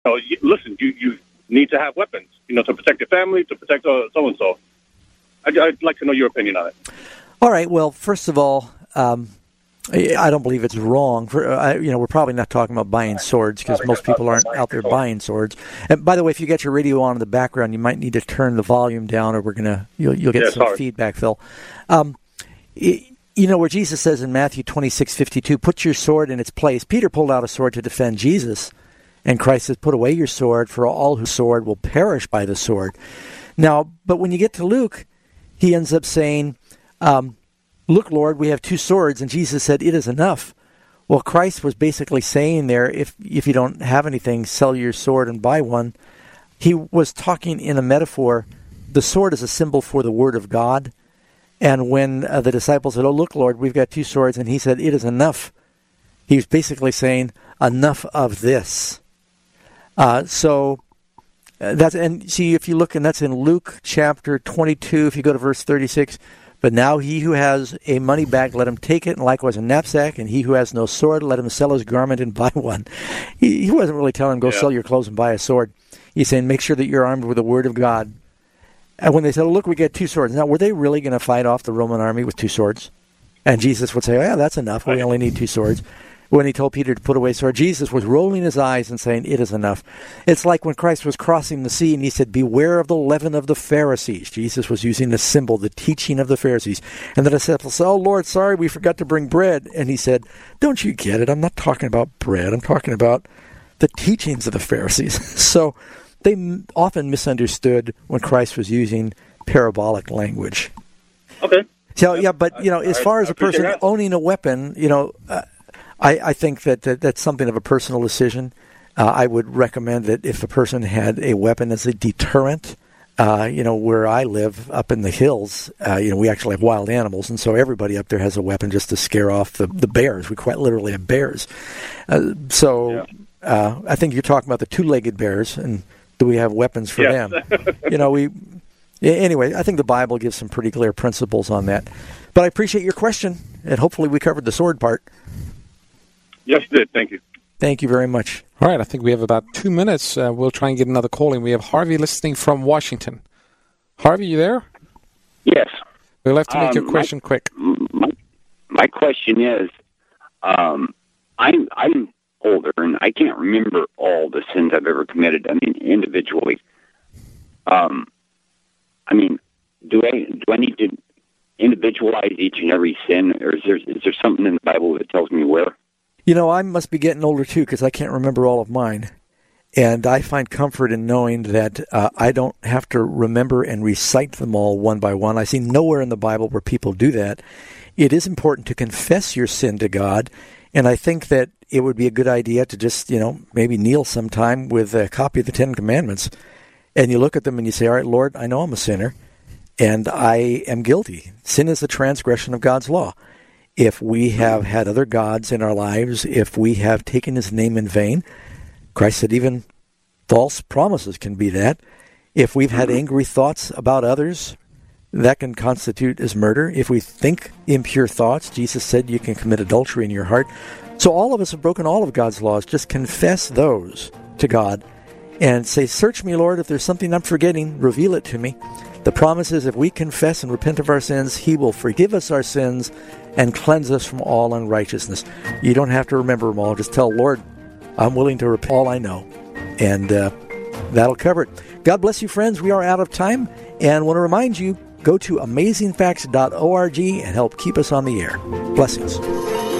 Listen, you need to have weapons, to protect your family, to protect so-and-so. I'd like to know your opinion on it. All right. Well, first of all, I don't believe it's wrong. We're probably not talking about buying swords because most people aren't out there buying swords. And by the way, if you got your radio on in the background, you might need to turn the volume down, or you'll get some feedback, Phil. Where Jesus says in Matthew 26:52, "Put your sword in its place." Peter pulled out a sword to defend Jesus, and Christ says, "Put away your sword, for all whose sword will perish by the sword." Now, but when you get to Luke, he ends up saying, "Look, Lord, we have two swords," and Jesus said, "It is enough." Well, Christ was basically saying there, if you don't have anything, sell your sword and buy one. He was talking in a metaphor. The sword is a symbol for the Word of God. And when the disciples said, "Oh, look, Lord, we've got two swords," and he said, "It is enough," he was basically saying, enough of this. If you look, and that's in Luke chapter 22, if you go to verse 36, "But now he who has a money bag, let him take it, and likewise a knapsack, and he who has no sword, let him sell his garment and buy one." He wasn't really telling him, go sell your clothes and buy a sword. He's saying, make sure that you're armed with the Word of God. And when they said, "Oh, look, we get two swords." Now, were they really going to fight off the Roman army with two swords? And Jesus would say, "Oh, yeah, that's enough. We only need two swords." When he told Peter to put away sword, Jesus was rolling his eyes and saying, "It is enough." It's like when Christ was crossing the sea and he said, "Beware of the leaven of the Pharisees." Jesus was using the symbol, the teaching of the Pharisees. And the disciples said, "Oh, Lord, sorry, we forgot to bring bread." And he said, "Don't you get it? I'm not talking about bread. I'm talking about the teachings of the Pharisees." So they often misunderstood when Christ was using parabolic language. Okay. So, yeah, but, as far as a person owning a weapon, I think that's something of a personal decision. I would recommend that if a person had a weapon as a deterrent, where I live up in the hills, we actually have wild animals, and so everybody up there has a weapon just to scare off the bears. We quite literally have bears. I think you're talking about the two-legged bears, and do we have weapons for them? Anyway, I think the Bible gives some pretty clear principles on that. But I appreciate your question, and hopefully we covered the sword part. Yes, it did. Thank you. Thank you very much. All right, I think we have about 2 minutes. We'll try and get another call in. We have Harvey listening from Washington. Harvey, you there? Yes. We'll have to make your question quick. My question is, I'm older, and I can't remember all the sins I've ever committed, individually. Do I need to individualize each and every sin, or is there something in the Bible that tells me where? I must be getting older, too, because I can't remember all of mine. And I find comfort in knowing that I don't have to remember and recite them all one by one. I see nowhere in the Bible where people do that. It is important to confess your sin to God, and I think that it would be a good idea to just, maybe kneel sometime with a copy of the Ten Commandments, and you look at them and you say, "All right, Lord, I know I'm a sinner, and I am guilty. Sin is the transgression of God's law. If we have had other gods in our lives, if we have taken His name in vain," Christ said even false promises can be that. If we've had angry thoughts about others, that can constitute as murder. If we think impure thoughts, Jesus said you can commit adultery in your heart. So all of us have broken all of God's laws. Just confess those to God and say, "Search me, Lord, if there's something I'm forgetting, reveal it to me." The promise is if we confess and repent of our sins, He will forgive us our sins and cleanse us from all unrighteousness. You don't have to remember them all. Just tell, "Lord, I'm willing to repent all I know." And that'll cover it. God bless you, friends. We are out of time. And want to remind you, go to amazingfacts.org and help keep us on the air. Blessings.